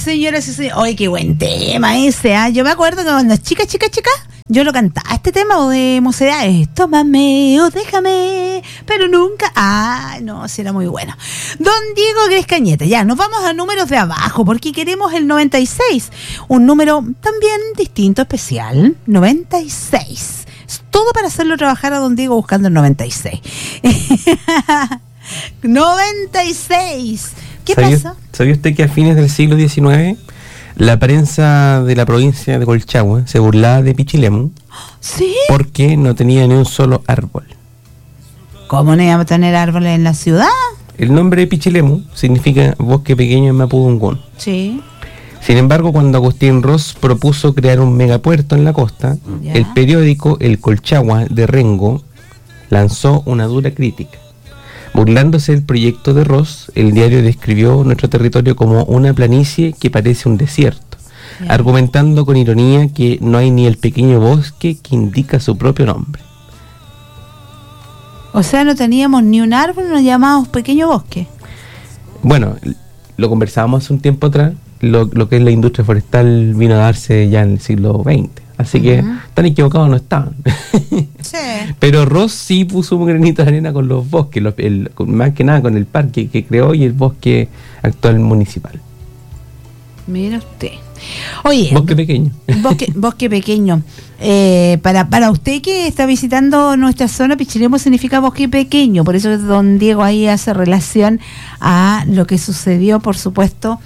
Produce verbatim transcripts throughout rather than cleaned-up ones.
señoras y señores. Oye, qué buen tema ese, ¿ah? Yo me acuerdo que cuando chica, chica, chica, yo lo cantaba, este tema de Mocedades. Tómame o déjame, pero nunca. Ah, no, sí era muy bueno. Don Diego Gres Cañete, ya, nos vamos a números de abajo, porque queremos el noventa y seis. Un número también distinto, especial. noventa y seis. Es todo para hacerlo trabajar a don Diego buscando el noventa y seis. noventa y seis. ¿Qué ¿Sabía, pasa? ¿Sabía usted que a fines del siglo diecinueve la prensa de la provincia de Colchagua se burlaba de Pichilemu? ¿Sí? Porque no tenía ni un solo árbol. ¿Cómo no íbamos a tener árboles en la ciudad? El nombre de Pichilemu significa bosque pequeño en mapudungún. Sí. Sin embargo, cuando Agustín Ross propuso crear un megapuerto en la costa, Ya. el periódico El Colchagua de Rengo lanzó una dura crítica. Burlándose del proyecto de Ross, el diario describió nuestro territorio como una planicie que parece un desierto, Bien. argumentando con ironía que no hay ni el pequeño bosque que indica su propio nombre. O sea, no teníamos ni un árbol, nos llamábamos pequeño bosque. Bueno, lo conversábamos hace un tiempo atrás, lo, lo que es la industria forestal vino a darse ya en el siglo veinte. Así que Ujú. tan equivocados no estaban. Sí. Pero Ross sí puso un granito de arena con los bosques, los- el- con- más que nada con el parque que creó y el bosque actual municipal. Mira usted. Oye, Bosque pequeño. bosque, bosque pequeño. Eh, para, para usted que está visitando nuestra zona, Pichilemu significa bosque pequeño. Por eso don Diego ahí hace relación a lo que sucedió, por supuesto.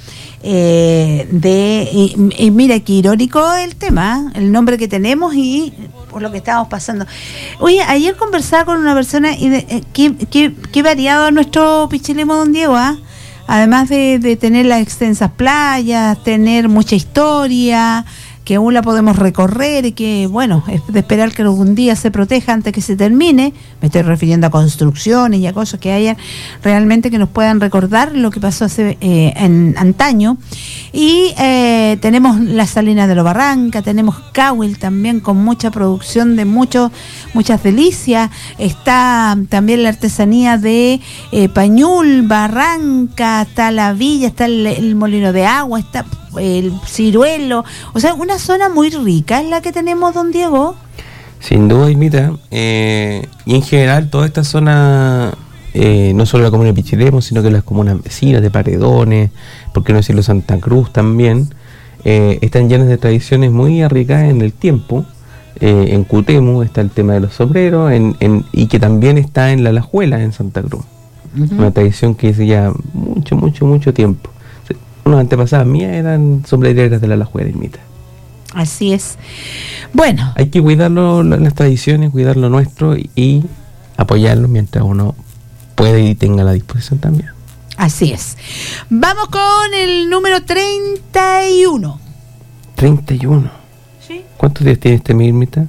Eh, de y, y mira qué irónico el tema, ¿eh? El nombre que tenemos y por lo que estábamos pasando. Oye, ayer conversaba con una persona y de, eh, qué, qué, qué variado nuestro Pichilemu, don Diego, ¿ah? Además de, de tener las extensas playas, tener mucha historia, que aún la podemos recorrer y que, bueno, es de esperar que algún día se proteja antes que se termine. Me estoy refiriendo a construcciones y a cosas que hayan realmente que nos puedan recordar lo que pasó hace eh, en antaño. Y eh, tenemos las Salinas de los Barranca, tenemos Cahuil también con mucha producción de muchos muchas delicias. Está también la artesanía de eh, Pañul, Barranca, está la villa, está el, el molino de agua, está el ciruelo. O sea, una zona muy rica es la que tenemos, don Diego. Sin duda, Irmita. Eh, y en general, toda esta zona, eh, no solo la comuna de Pichilemu, sino que las comunas vecinas de Paredones, por qué no decirlo Santa Cruz también, eh, están llenas de tradiciones muy arraigadas en el tiempo. Eh, en Cutemu está el tema de los sombreros, en, en, y que también está en la Alajuela, en Santa Cruz. Uh-huh. Una tradición que hace ya mucho, mucho, mucho tiempo. Unas antepasadas mías eran sombrereras de la Alajuela, Irmita. Así es. Bueno, Hay que cuidarlo, las tradiciones, cuidar lo nuestro y, y apoyarlo mientras uno puede y tenga la disposición también. así es. Vamos con el número treinta y uno. treinta y uno. ¿Sí? ¿Cuántos días tiene este mes, Irmita?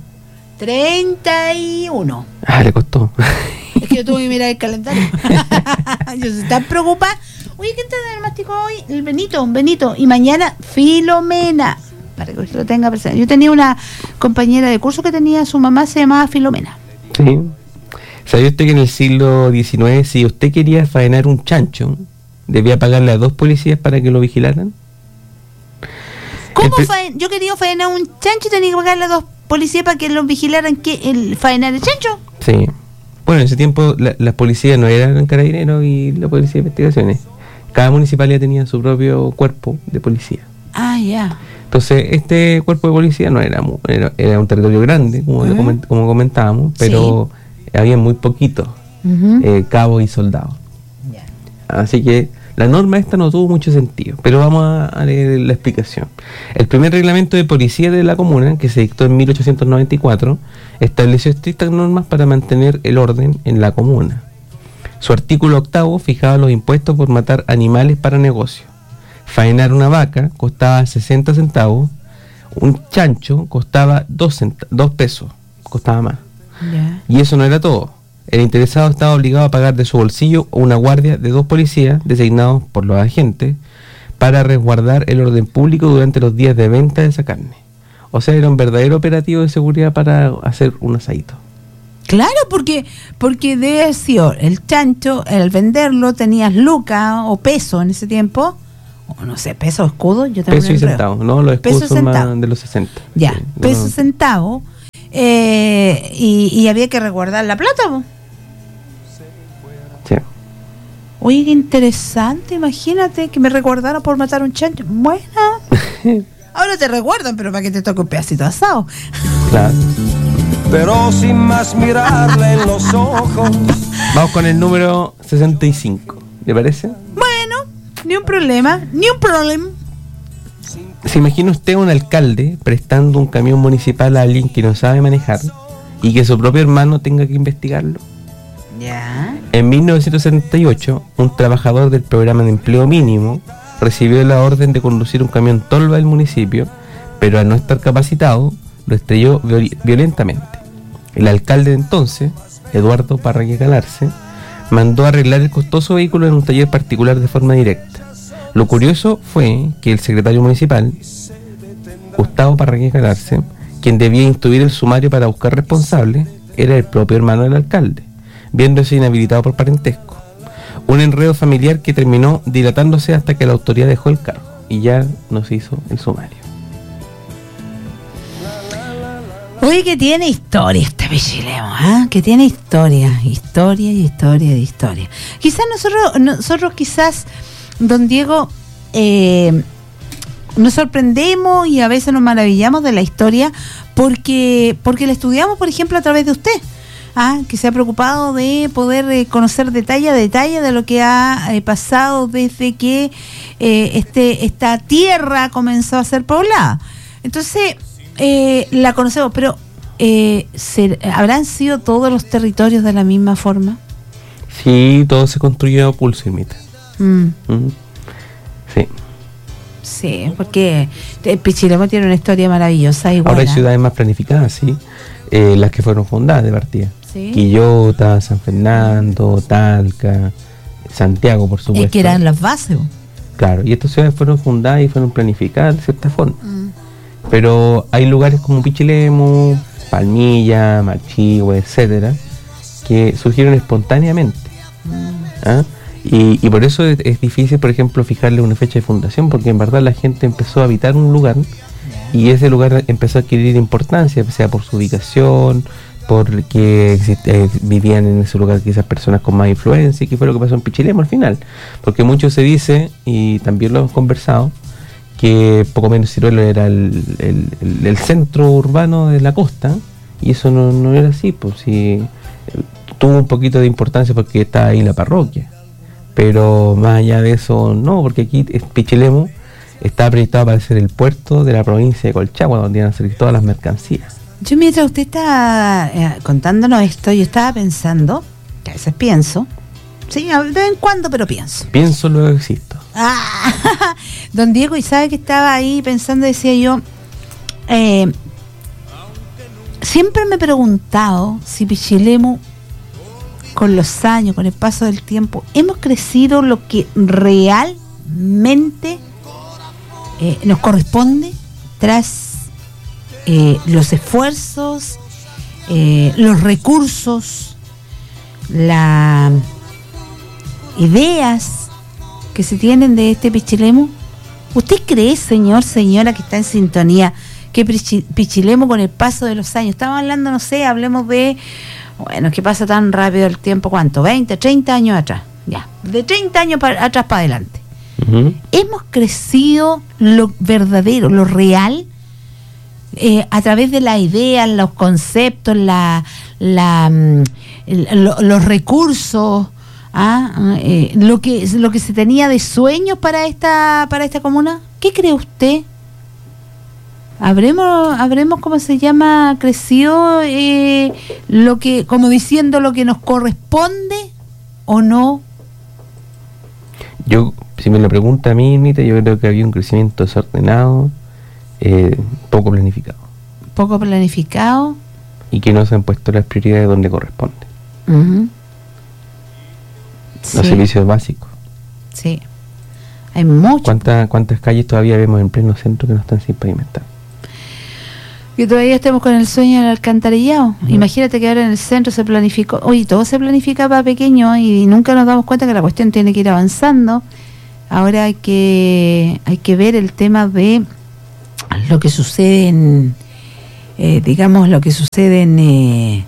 treinta y uno. Ah, le costó. Es que yo tuve que mirar el calendario. Yo estoy tan preocupada. Oye, ¿quién te diagnosticó hoy? El Benito, Benito. Y mañana, Filomena. Para que usted lo tenga presente. Yo tenía una compañera de curso que tenía, su mamá se llamaba Filomena. Sí. ¿Sabía usted que en el siglo diecinueve, si usted quería faenar un chancho, debía pagarle a dos policías para que lo vigilaran? ¿Cómo El pre- faen? Yo quería faenar un chancho y tenía que pagarle a dos policías para que los vigilaran que el faenar el chancho. Sí. Bueno, en ese tiempo la- las policías no eran carabineros y la policía de investigaciones. Cada municipalidad tenía su propio cuerpo de policía. Ah, ya. Entonces, este cuerpo de policía no era mu- era, era un territorio grande, como, lo Ujú. coment- como comentábamos, pero había muy poquitos Uh-huh. eh, cabos y soldados. Ya. Así que la norma esta no tuvo mucho sentido, pero vamos a, a leer la explicación. El primer reglamento de policía de la comuna, que se dictó en mil ochocientos noventa y cuatro, estableció estrictas normas para mantener el orden en la comuna. Su artículo octavo fijaba los impuestos por matar animales para negocio. Faenar una vaca costaba sesenta centavos, un chancho costaba dos pesos, costaba más. Ya. Y eso no era todo. El interesado estaba obligado a pagar de su bolsillo una guardia de dos policías designados por los agentes para resguardar el orden público durante los días de venta de esa carne. O sea, era un verdadero operativo de seguridad para hacer un asadito. Claro, porque porque debe haber sido el chancho, el venderlo, tenías lucas o peso en ese tiempo, o no sé, peso o escudo, yo también Peso y centavo, no, los escudos son más de los sesenta. Ya, sí, peso, no, centavo, eh, y, y había que resguardar la plata, po. Sí. Oye, qué interesante, imagínate que me resguardaron por matar un chancho. Bueno, ahora te resguardan, pero para que te toque un pedacito asado. Claro. Pero sin más mirarle en los ojos. Vamos con el número sesenta y cinco, ¿le parece? Bueno, ni un problema, ni un problema. ¿Se imagina usted un alcalde prestando un camión municipal a alguien que no sabe manejar y que su propio hermano tenga que investigarlo? Ya. En mil novecientos setenta y ocho, un trabajador del programa de empleo mínimo recibió la orden de conducir un camión tolva del municipio, pero al no estar capacitado, lo estrelló viol- violentamente. El alcalde de entonces, Eduardo Parragués Galarce, mandó arreglar el costoso vehículo en un taller particular de forma directa. Lo curioso fue que el secretario municipal, Gustavo Parragués Galarce, quien debía instruir el sumario para buscar responsables, era el propio hermano del alcalde, viéndose inhabilitado por parentesco. Un enredo familiar que terminó dilatándose hasta que la autoridad dejó el cargo y ya no se hizo el sumario. Oye, que tiene historia este Pichilemo, ¿ah? Que tiene historia, historia y historia y historia. Quizás nosotros, nosotros quizás, don Diego, eh, nos sorprendemos y a veces nos maravillamos de la historia porque, porque la estudiamos, por ejemplo, a través de usted. Ah, que se ha preocupado de poder eh, conocer detalle a detalle de lo que ha eh, pasado desde que eh, este esta tierra comenzó a ser poblada. Entonces, eh, la conocemos, pero eh, ¿se, ¿habrán sido todos los territorios de la misma forma? Sí, todo se construyó a pulso y mitad. Mm. Mm. Sí. Sí, porque el Pichilemo tiene una historia maravillosa. Igual, Ahora hay ¿eh? ciudades más planificadas, sí, eh, las que fueron fundadas de partida. ¿Sí? Quillota, San Fernando, Talca, Santiago, por supuesto. Es que eran las bases. Claro, y estas ciudades fueron fundadas y fueron planificadas de cierta forma. Mm. Pero hay lugares como Pichilemo, Palmilla, Machihue, etcétera, que surgieron espontáneamente. Mm. ¿Ah? Y, y por eso es, es difícil, por ejemplo, fijarle una fecha de fundación, porque en verdad la gente empezó a habitar un lugar y ese lugar empezó a adquirir importancia, sea por su ubicación, porque existe, eh, vivían en ese lugar quizás personas con más influencia, y que fue lo que pasó en Pichilemo al final. Porque mucho se dice, y también lo hemos conversado, que poco menos Ciruelo era el, el, el, el centro urbano de la costa, y eso no, no era así, pues sí, tuvo un poquito de importancia porque está ahí la parroquia, pero más allá de eso no, porque aquí Pichilemo está proyectado para ser el puerto de la provincia de Colchagua, donde iban a salir todas las mercancías. Yo mientras usted está eh, contándonos esto, yo estaba pensando, que a veces pienso, sí, de vez en cuando, pero pienso. Pienso, luego existo. Ah, don Diego, y sabe que estaba ahí pensando, decía yo, eh, siempre me he preguntado si Pichilemo, con los años, con el paso del tiempo, hemos crecido lo que realmente eh, nos corresponde tras eh, los esfuerzos, eh, los recursos, las ideas que se tienen de este Pichilemo. ¿Usted cree, señor, señora, que está en sintonía, que Pichi- Pichilemo con el paso de los años, estamos hablando, no sé, hablemos de, bueno, que pasa tan rápido el tiempo, ¿cuánto? veinte, treinta años atrás, ya, de treinta años para, atrás para adelante. Uh-huh. ¿Hemos crecido lo verdadero, lo real, eh, a través de las ideas, los conceptos, la, la, mm, el- lo- los recursos, ah, eh, lo que lo que se tenía de sueños para esta para esta comuna? ¿Qué cree usted? ¿Habremos, habremos cómo se llama, crecido eh, lo que, como diciendo lo que nos corresponde o no? Yo, si me lo pregunta a mí, Nita, yo creo que había un crecimiento desordenado, eh, poco planificado, Poco planificado. y que no se han puesto las prioridades donde corresponde. Uh-huh. Los Sí, servicios básicos. sí. Hay mucho. ¿Cuántas, ¿Cuántas calles todavía vemos en pleno centro que no están sin pavimentar? Que todavía estemos con el sueño del alcantarillado. Uh-huh. Imagínate que ahora en el centro se planificó, oye, todo se planifica para pequeño y nunca nos damos cuenta que la cuestión tiene que ir avanzando. Ahora hay que hay que ver el tema de lo que sucede en, eh, digamos, lo que sucede en, eh,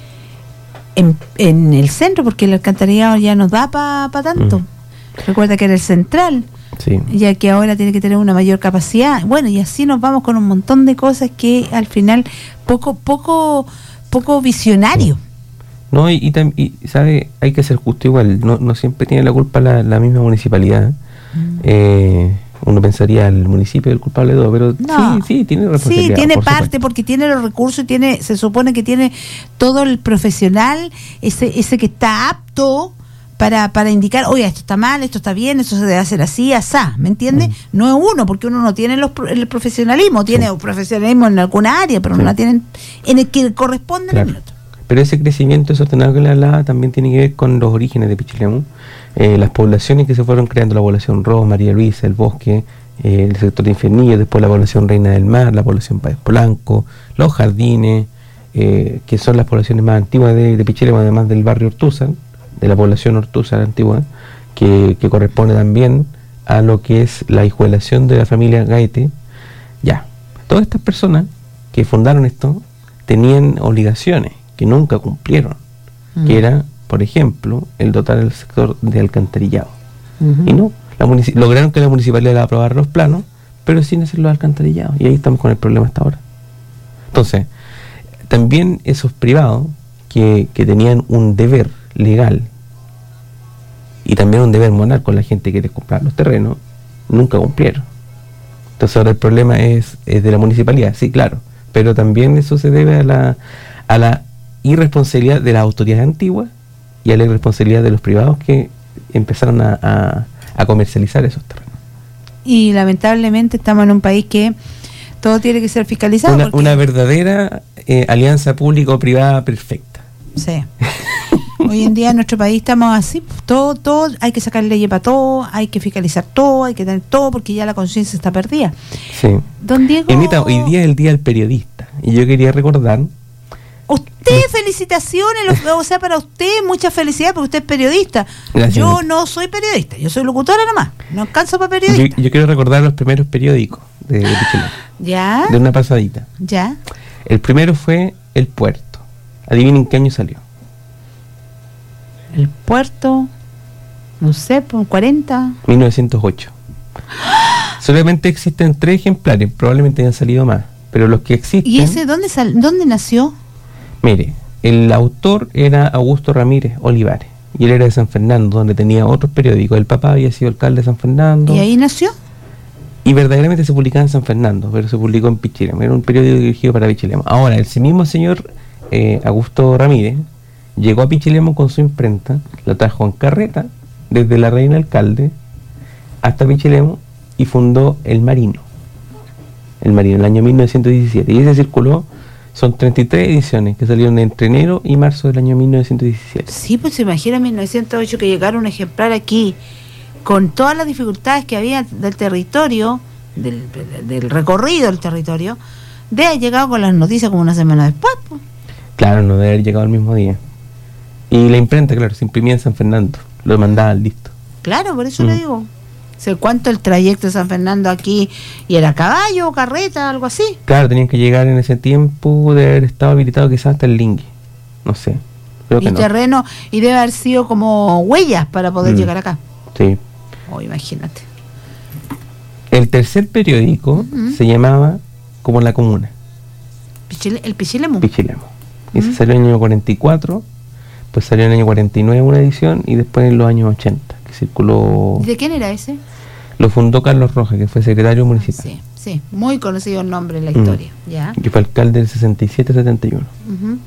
en en el centro, porque el alcantarillado ya no da para pa tanto. Mm. Recuerda que era el central, sí. Ya que ahora tiene que tener una mayor capacidad. Bueno, y así nos vamos con un montón de cosas que al final poco poco poco visionario. Sí. No, y, y, y sabe, hay que ser justo igual, no, no siempre tiene la culpa la, la misma municipalidad. Mm. Eh, uno pensaría el municipio es el culpable de todo, pero no. sí, sí, tiene responsabilidad. Sí, tiene por parte, supuesto. Porque tiene los recursos, y tiene, se supone que tiene todo el profesional, ese ese que está apto para para indicar, oye, esto está mal, esto está bien, esto se debe hacer así, asá, ¿me entiendes? Mm. No es uno, porque uno no tiene los, el profesionalismo, tiene sí. un profesionalismo en alguna área, pero sí. no la tienen en el que corresponde claro. en el otro. Pero ese crecimiento sostenible que le hablaba también tiene que ver con los orígenes de Pichilemu, eh, las poblaciones que se fueron creando, la población Ross, María Luisa, el Bosque, eh, el sector de Infiernillo, después la población Reina del Mar, la población Páez Polanco, los Jardines, eh, que son las poblaciones más antiguas de, de Pichilemu, además del barrio Ortúzar, de la población Ortúzar antigua, que, que corresponde también a lo que es la hijuelación de la familia Gaete. Ya, todas estas personas que fundaron esto tenían obligaciones que nunca cumplieron, uh-huh. que era, por ejemplo, el dotar el sector de alcantarillado. Uh-huh. Y no, la munici- lograron que la municipalidad aprobara los planos, pero sin hacer los alcantarillados. Y ahí estamos con el problema hasta ahora. Entonces, también esos privados que, que tenían un deber legal y también un deber moral con la gente que quiere comprar los terrenos, nunca cumplieron. Entonces ahora el problema es, es de la municipalidad, sí, claro, pero también eso se debe a la a la irresponsabilidad de las autoridades antiguas y a la irresponsabilidad de los privados que empezaron a, a, a comercializar esos terrenos. Y lamentablemente estamos en un país que todo tiene que ser fiscalizado. Una, una verdadera eh, alianza público-privada perfecta. Sí. Hoy en día en nuestro país estamos así, todo, todo, hay que sacar leyes para todo, hay que fiscalizar todo, hay que tener todo, porque ya la conciencia está perdida. Sí. Don Diego... Anita, hoy día es el Día del Periodista, y yo quería recordar... Usted, felicitaciones, o sea, para usted muchas felicidades, porque usted es periodista. Gracias. Yo no soy periodista, yo soy locutora nomás, no alcanzo para periodista. Yo, yo quiero recordar los primeros periódicos de, de Pichilemu. ¿Ya? De una pasadita. ¿Ya? El primero fue El Puerto. Adivinen qué año salió. El Puerto, no sé, por cuarenta. mil novecientos ocho. Solamente existen tres ejemplares, probablemente hayan salido más, pero los que existen... ¿Y ese dónde sal, dónde nació? Mire, el autor era Augusto Ramírez Olivares, y él era de San Fernando, donde tenía otros periódicos. El papá había sido alcalde de San Fernando. ¿Y ahí nació? Y verdaderamente se publicaba en San Fernando, pero se publicó en Pichilemu. Era un periódico dirigido para Pichilemu. Ahora, ese mismo señor, eh, Augusto Ramírez, llegó a Pichilemu con su imprenta, la trajo en carreta, desde la Reina Alcalde hasta Pichilemu, y fundó El Marino. El Marino, en el año mil novecientos diecisiete. Y ese circuló, son treinta y tres ediciones que salieron entre enero y marzo del año mil novecientos diecisiete. Sí, pues se imagina en mil novecientos ocho que llegara un ejemplar aquí, con todas las dificultades que había del territorio, del, del recorrido del territorio, de haber llegado con las noticias como una semana después. Pues. Claro, no debe haber llegado el mismo día. Y la imprenta, claro, se imprimía en San Fernando, lo mandaban listo. Claro, por eso mm. le digo. ¿Sé cuánto el trayecto de San Fernando aquí? ¿Y era caballo, carreta, algo así? Claro, tenían que llegar en ese tiempo, de haber estado habilitado quizás hasta el Lingui. No sé. Creo que y no. terreno, y debe haber sido como huellas para poder mm. llegar acá. Sí. Oh, imagínate. El tercer periódico uh-huh. se llamaba como La Comuna. Pichile, el Pichilemu. Pichilemu. Y uh-huh. se salió en el año cuarenta y cuatro, pues salió en el año cuarenta y nueve una edición, y después en los años ochenta, que circuló... ¿De quién era ese? Lo fundó Carlos Rojas, que fue secretario municipal. Sí, sí, muy conocido el nombre en la historia. Mm. ¿Ya? Que fue alcalde del sesenta y siete setenta y uno. Uh-huh.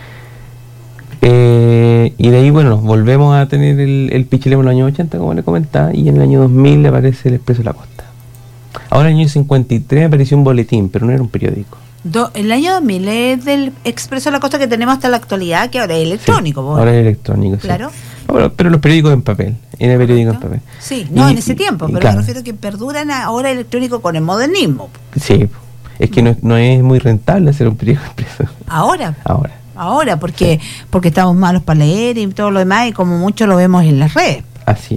Eh, y de ahí, bueno, volvemos a tener el, el Pichilemu en los años ochenta, como le comentaba, y en el año dos mil aparece el Expreso de la Costa. Ahora en el año cincuenta y tres apareció un boletín, pero no era un periódico. Do, el año dos mil es del Expreso de la Costa que tenemos hasta la actualidad, que ahora es electrónico. Sí, ahora es electrónico, claro. Sí. Pero, pero los periódicos en papel, era periódico en papel. Sí, no y, en ese tiempo, pero claro. me refiero a que perduran ahora electrónico con el modernismo. Sí, es que no, no es muy rentable hacer un periódico impreso. Ahora. Ahora. Ahora, porque sí. porque estamos malos para leer y todo lo demás, y como mucho lo vemos en las redes. Así es.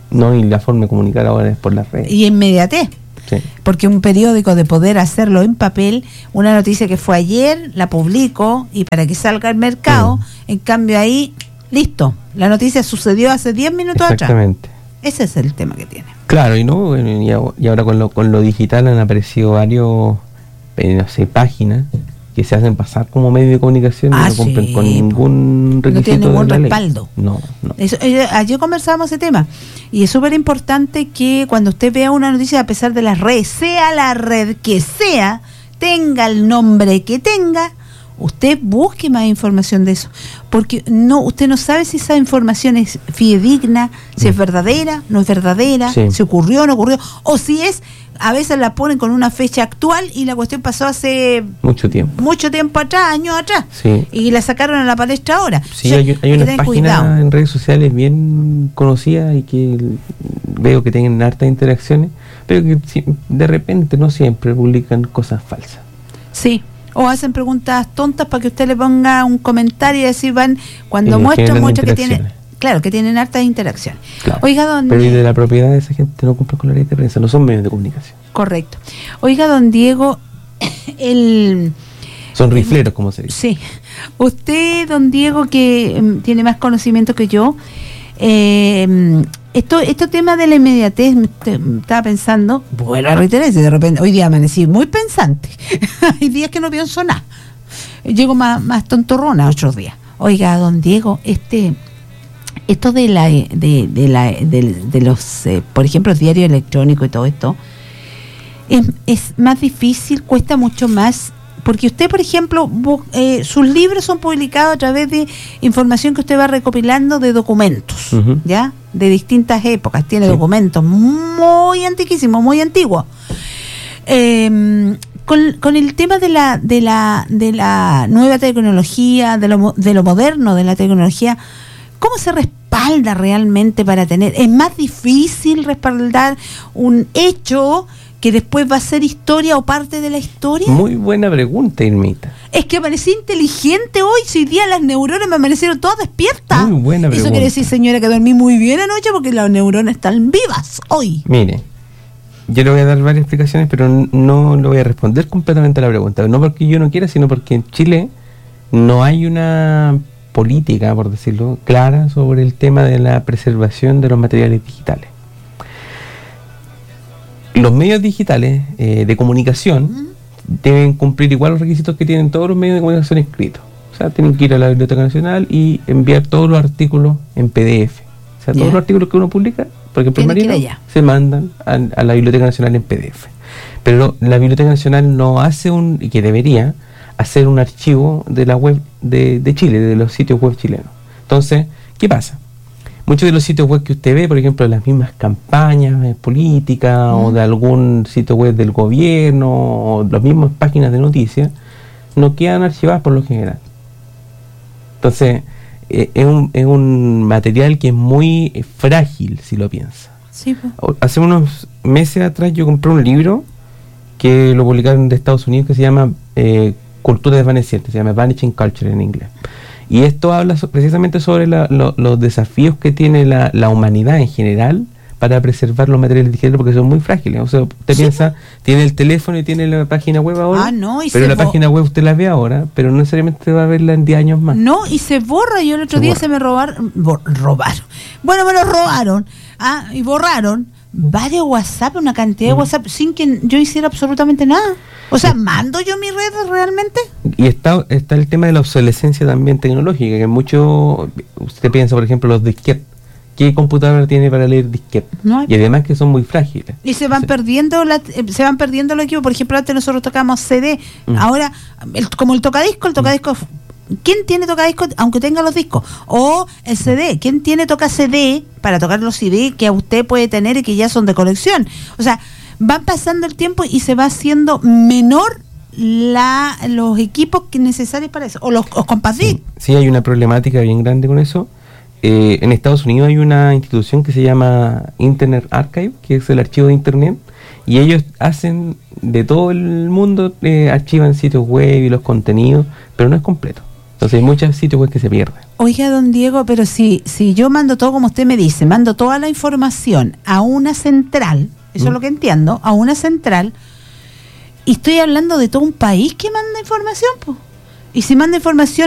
No, y la forma de comunicar ahora es por las redes. Y inmediatez. Sí. Porque un periódico, de poder hacerlo en papel, una noticia que fue ayer, la publico y para que salga al mercado, mm. en cambio ahí, listo, la noticia sucedió hace diez minutos atrás. Exactamente. Ese es el tema que tiene. Claro, y no bueno, y ahora con lo, con lo digital han aparecido varios, eh, no sé, páginas que se hacen pasar como medio de comunicación ah, y no cumplen sí, con ningún requisito. No tiene ningún de la respaldo. Ley. No, no. Eso, eh, ayer conversábamos ese tema y es súper importante que cuando usted vea una noticia, a pesar de las redes, sea la red que sea, tenga el nombre que tenga, usted busque más información de eso, porque no, usted no sabe si esa información es fidedigna, si mm. es verdadera, no es verdadera, sí. si ocurrió o no ocurrió, o si es, a veces la ponen con una fecha actual y la cuestión pasó hace mucho tiempo, mucho tiempo atrás, años atrás, sí. y la sacaron a la palestra ahora. Sí, o sea, hay, hay unas páginas en redes sociales bien conocidas y que veo que tienen hartas interacciones, pero que de repente, no siempre, publican cosas falsas. Sí. O hacen preguntas tontas para que usted le ponga un comentario y decir van, cuando eh, muestran, muestran que tienen, claro, que tienen hartas interacciones. Claro. Oiga, don Pero y de la propiedad de esa gente no cumple con la ley de prensa, no son medios de comunicación. Correcto. Oiga, don Diego, el... Son rifleros, como se dice. Sí. Usted, don Diego, que um, tiene más conocimiento que yo, eh, esto, este tema de la inmediatez, te, estaba pensando, bueno, a reiterar, de repente, hoy día amanecí muy pensante. Hay días que no pienso nada. Llego más, más tontorrona otros días. Oiga, don Diego, este, esto de la, de, de la, de, de los, eh, por ejemplo, el diario electrónico y todo esto, es, es más difícil, cuesta mucho más. Porque usted, por ejemplo, eh, sus libros son publicados a través de información que usted va recopilando de documentos, uh-huh. ¿ya? De distintas épocas. Tiene sí. documentos muy antiquísimos, muy antiguos. Eh, con, con el tema de la de la de la nueva tecnología, de lo, de lo moderno de la tecnología, ¿cómo se respalda realmente para tener? ¿Es más difícil respaldar un hecho que después va a ser historia o parte de la historia? Muy buena pregunta, Irmita. Es que amanecí inteligente hoy, si hoy día las neuronas me amanecieron todas despiertas. Muy buena pregunta. Eso quiere decir, señora, que dormí muy bien anoche porque las neuronas están vivas hoy. Mire, yo le voy a dar varias explicaciones, pero no le voy a responder completamente a la pregunta. No porque yo no quiera, sino porque en Chile no hay una política, por decirlo, clara sobre el tema de la preservación de los materiales digitales. Los medios digitales eh, de comunicación uh-huh. deben cumplir igual los requisitos que tienen todos los medios de comunicación escritos. O sea, tienen que ir a la Biblioteca Nacional y enviar todos los artículos en P D F. O sea, yeah. todos los artículos que uno publica, por ejemplo, el Marino, se mandan a, a la Biblioteca Nacional en P D F. Pero la Biblioteca Nacional no hace un, y que debería, hacer un archivo de la web de, de Chile, de los sitios web chilenos. Entonces, ¿qué pasa? Muchos de los sitios web que usted ve, por ejemplo, de las mismas campañas eh, políticas mm. o de algún sitio web del gobierno o las mismas páginas de noticias, no quedan archivadas por lo general. Entonces, eh, es, un, es un material que es muy eh, frágil, si lo piensa. Sí, pues. Hace unos meses atrás yo compré un libro que lo publicaron de Estados Unidos que se llama eh, Cultura Desvaneciente, se llama Vanishing Culture en inglés. Y esto habla so, precisamente sobre la, lo, los desafíos que tiene la, la humanidad en general para preservar los materiales digitales porque son muy frágiles. O sea, usted ¿sí? piensa, tiene el teléfono y tiene la página web ahora, ah, no, y pero la bo- página web usted la ve ahora, pero no necesariamente va a verla en diez años más. No, y se borra. Yo el otro se día borra. se me robaron, bo- robaron. Bueno, me lo robaron, ah, y borraron varios WhatsApp, una cantidad de mm. WhatsApp, sin que yo hiciera absolutamente nada. O sea, ¿mando yo mis redes realmente? Y está está el tema de la obsolescencia también tecnológica, que mucho, usted piensa, por ejemplo, los disquetes. ¿Qué computadora tiene para leer disquetes? No hay... Y además que son muy frágiles. Y se van sí. perdiendo la, se van perdiendo los equipos. Por ejemplo, antes nosotros tocábamos C D. Mm. Ahora, el, como el tocadisco, el tocadisco... Mm. ¿Quién tiene tocadisco aunque tenga los discos? O el C D. ¿Quién tiene toca C D para tocar los C D que usted puede tener y que ya son de colección? O sea, van pasando el tiempo y se va haciendo menor la los equipos que necesarios para eso. O los, los compasdisc. Sí, sí, hay una problemática bien grande con eso. Eh, en Estados Unidos hay una institución que se llama Internet Archive, que es el archivo de Internet, y ellos hacen de todo el mundo, eh, archivan sitios web y los contenidos, pero no es completo. Entonces hay muchos sitios web que se pierden. Oiga, don Diego, pero si, si yo mando todo como usted me dice, mando toda la información a una central, eso ¿Mm? es lo que entiendo, a una central, y estoy hablando de todo un país que manda información, pues. Y si manda información